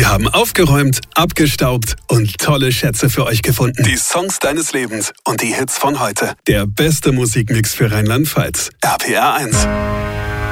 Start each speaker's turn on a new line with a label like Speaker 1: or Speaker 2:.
Speaker 1: Wir haben aufgeräumt, abgestaubt und tolle Schätze für euch gefunden. Die Songs deines Lebens und die Hits von heute. Der beste Musikmix für Rheinland-Pfalz. RPR 1.